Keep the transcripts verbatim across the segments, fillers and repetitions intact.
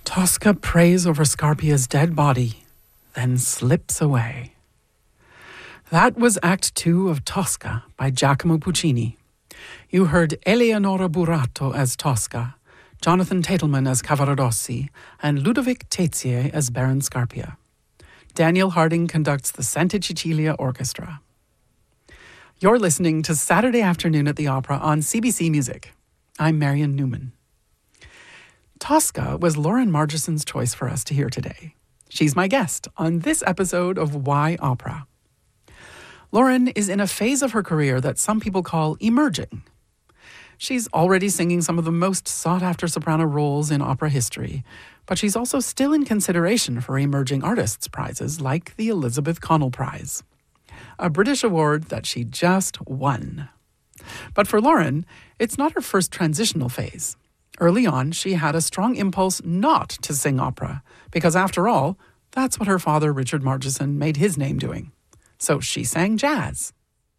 Tosca prays over Scarpia's dead body, then slips away. That was Act Two of Tosca by Giacomo Puccini. You heard Eleonora Burato as Tosca, Jonathan Tatelman as Cavaradossi, and Ludovic Tezier as Baron Scarpia. Daniel Harding conducts the Santa Cecilia Orchestra. You're listening to Saturday Afternoon at the Opera on C B C Music. I'm Marion Newman. Tosca was Lauren Margison's choice for us to hear today. She's my guest on this episode of Why Opera. Lauren is in a phase of her career that some people call emerging. She's already singing some of the most sought-after soprano roles in opera history, but she's also still in consideration for emerging artists prizes like the Elizabeth Connell Prize, a British award that she just won. But for Lauren, it's not her first transitional phase. Early on, she had a strong impulse not to sing opera, because after all, that's what her father, Richard Margison, made his name doing. So she sang jazz.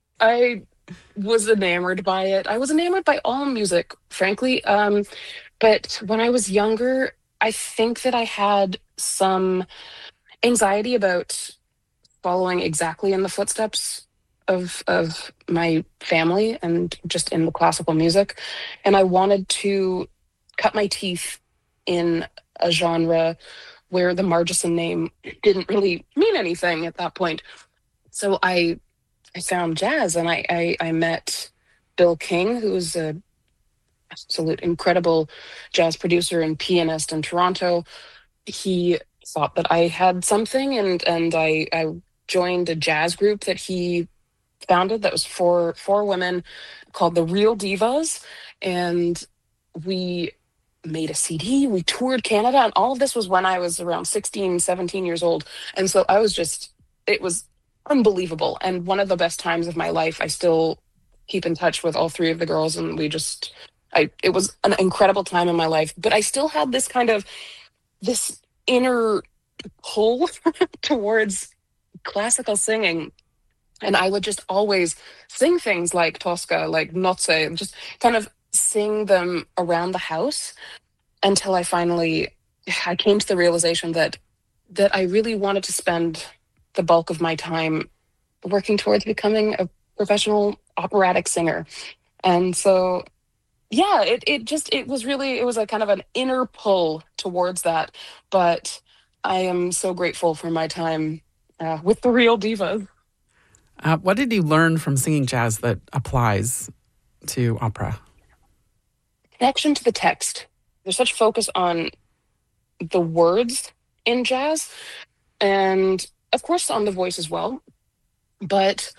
I was enamored by it. I was enamored by all music, frankly. Um, but when I was younger, I think that I had some anxiety about following exactly in the footsteps of of my family and just in the classical music. And I wanted to cut my teeth in a genre where the Margison name didn't really mean anything at that point. So I I found jazz, and I, I, I met Bill King, who's an absolute incredible jazz producer and pianist in Toronto. He thought that I had something, and and I, I joined a jazz group that he founded that was for four women called the Real Divas, and we made a C D, we toured Canada, and all of this was when I was around sixteen, seventeen years old. And so I was just, it was unbelievable. And one of the best times of my life. I still keep in touch with all three of the girls, and we just, I, it was an incredible time in my life. But I still had this kind of, this inner pull towards classical singing. And I would just always sing things like Tosca, like Nozze, just kind of sing them around the house until I finally, I came to the realization that that I really wanted to spend the bulk of my time working towards becoming a professional operatic singer. And so, yeah, it it just, it was really, it was a kind of an inner pull towards that. But I am so grateful for my time uh, with the Real Divas. Uh, what did you learn from singing jazz that applies to opera? Connection to the text. There's such focus on the words in jazz, and of course on the voice as well, but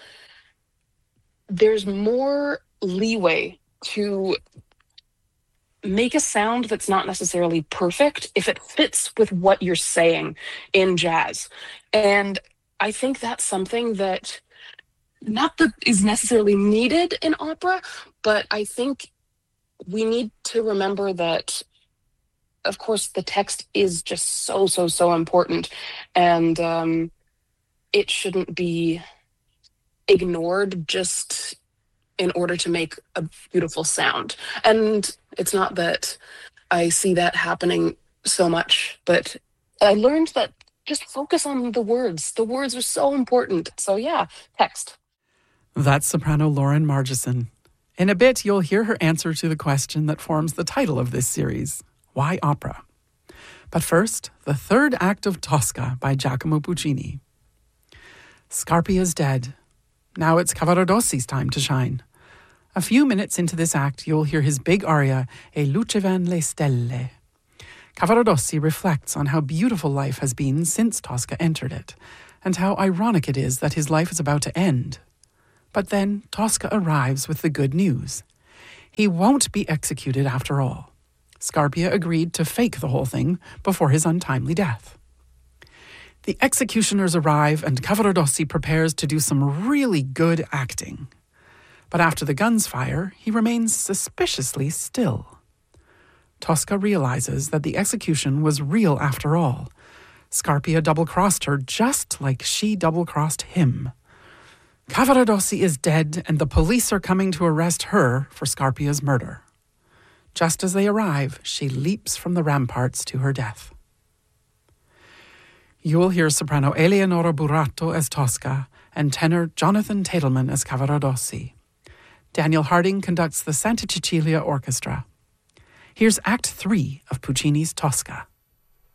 there's more leeway to make a sound that's not necessarily perfect if it fits with what you're saying in jazz. And I think that's something that not that is necessarily needed in opera, but I think we need to remember that, of course, the text is just so, so, so important. And um, it shouldn't be ignored just in order to make a beautiful sound. And it's not that I see that happening so much, but I learned that just focus on the words. The words are so important. So yeah, text. That's soprano Lauren Margison. In a bit, you'll hear her answer to the question that forms the title of this series, Why Opera? But first, the third act of Tosca by Giacomo Puccini. Scarpia's dead. Now it's Cavaradossi's time to shine. A few minutes into this act, you'll hear his big aria, E lucevan le stelle. Cavaradossi reflects on how beautiful life has been since Tosca entered it, and how ironic it is that his life is about to end. But then Tosca arrives with the good news. He won't be executed after all. Scarpia agreed to fake the whole thing before his untimely death. The executioners arrive, and Cavaradossi prepares to do some really good acting. But after the guns fire, he remains suspiciously still. Tosca realizes that the execution was real after all. Scarpia double-crossed her just like she double-crossed him. Cavaradossi is dead, and the police are coming to arrest her for Scarpia's murder. Just as they arrive, she leaps from the ramparts to her death. You'll hear soprano Eleonora Burato as Tosca and tenor Jonathan Tadelman as Cavaradossi. Daniel Harding conducts the Santa Cecilia Orchestra. Here's Act Three of Puccini's Tosca.